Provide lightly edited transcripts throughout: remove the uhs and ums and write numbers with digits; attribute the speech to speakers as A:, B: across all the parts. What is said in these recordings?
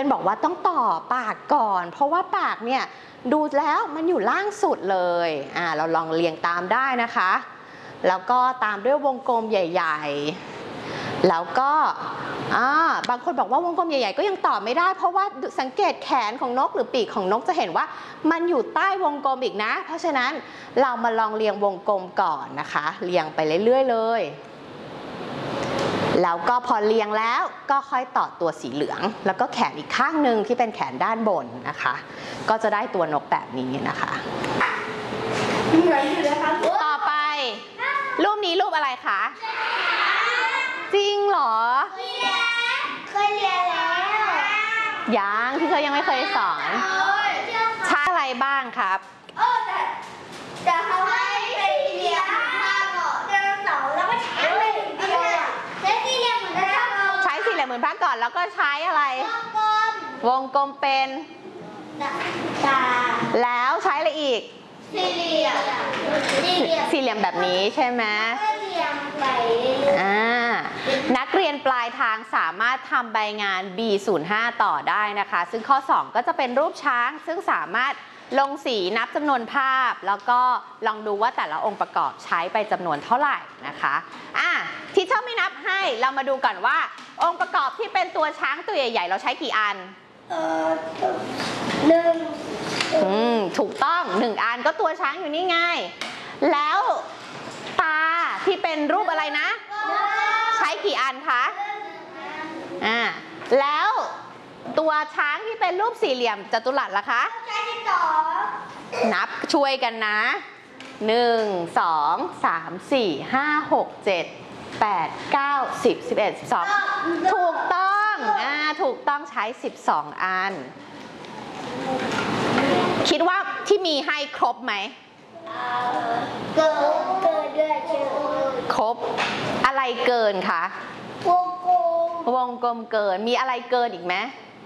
A: บอกว่าต้องต่อปากก่อนเพราะว่าปากเนี่ยดูแล้วมันอยู่ล่างสุดเลยเราลองเรียงตามได้นะคะแล้วก็ตามด้วยวงกลมใหญ่ๆแล้วก็บางคนบอกว่าวงกลมใหญ่ๆก็ยังต่อไม่ได้เพราะว่าสังเกตแขนของนกหรือปีกของนกจะเห็นว่ามันอยู่ใต้วงกลมอีกนะเพราะฉะนั้นเรามาลองเรียงวงกลมก่อนนะคะเรียงไปเรื่อยๆเลยแล้วก็พอเรียงแล้วก็ค่อยต่อตัวสีเหลืองแล้วก็แขนอีกข้างหนึ่งที่เป็นแขนด้านบนนะคะก็จะได้ตัวนกแบบนี้นะคะต่อไปรูปนี้รูปอะไรคะจริงเหรอ
B: เคยเรียนแล้ว
A: ยังที่เธอยังไม่เคยสอนใช้อะไรบ้างครับ
B: แต่เขาให้ไปเรียนผ้าก่อนเดินเสาแล้วก็ใช้ไปถึงเดียวใช้สี่เหลี่ยมเหมือนกัน
A: ใช้สี่เหลี่ยมเหมือนผ้าก่อนแล้วก็ใช้อะไรวงกลมเป็น
B: ตา
A: แล้วใช้อะไรอีก
B: สี่เหลี่ย
A: มแบบนี้ใช่ไหมนักเรียนปลายทางสามารถทำใบงาน B05 ต่อได้นะคะซึ่งข้อ2ก็จะเป็นรูปช้างซึ่งสามารถลงสีนับจำนวนภาพแล้วก็ลองดูว่าแต่ละองค์ประกอบใช้ไปจำนวนเท่าไหร่นะคะที่เชอร์ไม่นับให้เรามาดูก่อนว่าองค์ประกอบที่เป็นตัวช้างตัวใหญ่ๆเราใช้กี่อันถูกต้อง1อันก็ตัวช้างอยู่นี่ไงแล้วตาที่เป็นรูปอะไรนะใช้กี่อันคะแล้วตัวช้างที่เป็นรูปสี่เหลี่ยมจัตุรัสล่ะคะ
B: ใช้12
A: นับช่วยกันนะ1 2 3 4 5 6 7 8 9 10 11 12ถูกต้องใช้12อันคิดว่าที่มีให้ครบไหม
B: เกินด้วย
A: ครบอะไรเกินคะวงกลมเกินมีอะไรเกินอีกไหม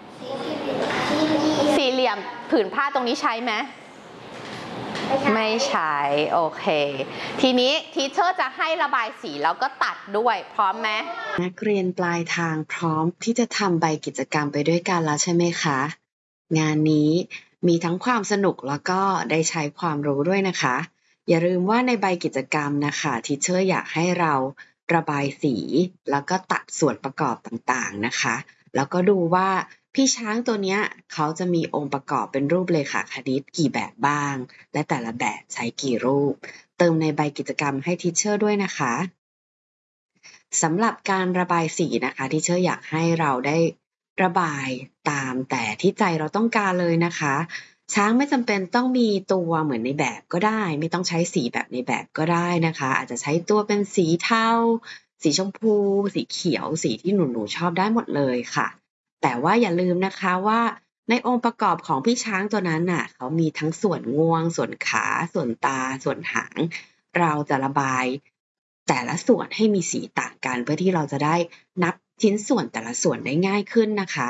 A: สี่เหลี่ยมผืนผ้าตรงนี้ใช้ไหมไม่ใช้โอเคทีนี้ทีเชอร์จะให้ระบายสีแล้วก็ตัดด้วยพร้อมไหม
C: นักเรียนปลายทางพร้อมที่จะทำใบกิจกรรมไปด้วยกันแล้วใช่ไหมคะงานนี้มีทั้งความสนุกแล้วก็ได้ใช้ความรู้ด้วยนะคะอย่าลืมว่าในใบกิจกรรมนะคะทีเชอร์อยากให้เราระบายสีแล้วก็ตัดส่วนประกอบต่างๆนะคะแล้วก็ดูว่าพี่ช้างตัวนี้เขาจะมีองค์ประกอบเป็นรูปเลขาคณิตกี่แบบบ้างและแต่ละแบบใช้กี่รูปเติมในใบกิจกรรมให้ทีเชอร์ด้วยนะคะสำหรับการระบายสีนะคะทีเชอร์อยากให้เราได้ระบายตามแต่ที่ใจเราต้องการเลยนะคะช้างไม่จำเป็นต้องมีตัวเหมือนในแบบก็ได้ไม่ต้องใช้สีแบบในแบบก็ได้นะคะอาจจะใช้ตัวเป็นสีเทาสีชมพูสีเขียวสีที่หนูชอบได้หมดเลยค่ะแต่ว่าอย่าลืมนะคะว่าในองค์ประกอบของพี่ช้างตัวนั้นน่ะเขามีทั้งส่วนงวงส่วนขาส่วนตาส่วนหางเราจะระบายแต่ละส่วนให้มีสีต่างกันเพื่อที่เราจะได้นับชิ้นส่วนแต่ละส่วนได้ง่ายขึ้นนะคะ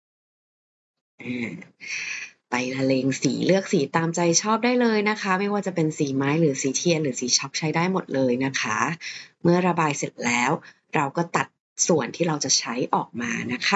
C: ไปละเลงสีเลือกสีตามใจชอบได้เลยนะคะไม่ว่าจะเป็นสีไม้หรือสีเทียนหรือสีช็อกใช้ได้หมดเลยนะคะเมื่อระบายเสร็จแล้วเราก็ตัดส่วนที่เราจะใช้ออกมานะคะ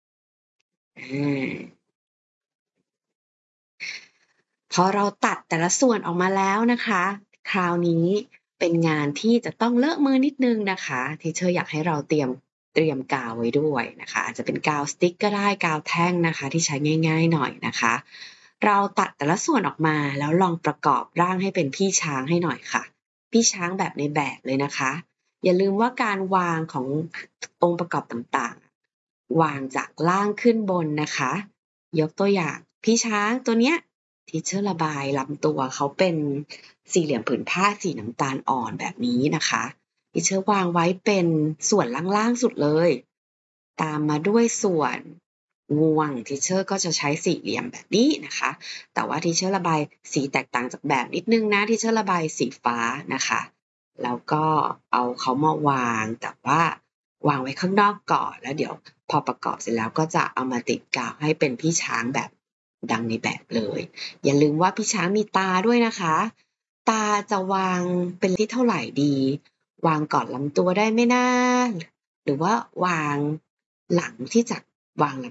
C: พอเราตัดแต่ละส่วนออกมาแล้วนะคะคราวนี้เป็นงานที่จะต้องเลอะมือนิดนึงนะคะที่เชอร์อยากให้เราเตรียมกาวไว้ด้วยนะคะอาจจะเป็นกาวสติ๊กก็ได้กาวแท่งนะคะที่ใช้ง่ายๆหน่อยนะคะเราตัดแต่ละส่วนออกมาแล้วลองประกอบร่างให้เป็นพี่ช้างให้หน่อยค่ะพี่ช้างแบบในแบบเลยนะคะอย่าลืมว่าการวางขององค์ประกอบต่างๆวางจากล่างขึ้นบนนะคะยกตัวอย่างพี่ช้างตัวเนี้ยที่เชอร์ระบายลำตัวเขาเป็นสี่เหลี่ยมผืนผ้าสีน้ำตาลอ่อนแบบนี้นะคะที่เชอร์วางไว้เป็นส่วนล่างๆสุดเลยตามมาด้วยส่วนงวงที่เชอร์ก็จะใช้สี่เหลี่ยมแบบนี้นะคะแต่ว่าที่เชอร์ระบายสีแตกต่างจากแบบนิดนึงนะที่เชอร์ระบายสีฟ้านะคะแล้วก็เอาเขามาวางแต่ว่าวางไว้ข้างนอกก่อนแล้วเดี๋ยวพอประกอบเสร็จแล้วก็จะเอามาติดกาวให้เป็นพี่ช้างแบบดังในแบบเลยอย่าลืมว่าพี่ช้างมีตาด้วยนะคะตาจะวางเป็นที่เท่าไหร่ดีวางก่อนลำตัวได้ไหมนะหรือว่าวางหลังที่จะวางล